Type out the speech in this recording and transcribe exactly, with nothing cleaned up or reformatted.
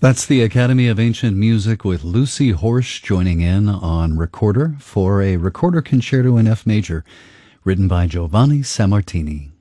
That's the Academy of Ancient Music with Lucy Horsch joining in on Recorder for a Recorder Concerto in F major, written by Giovanni Sammartini.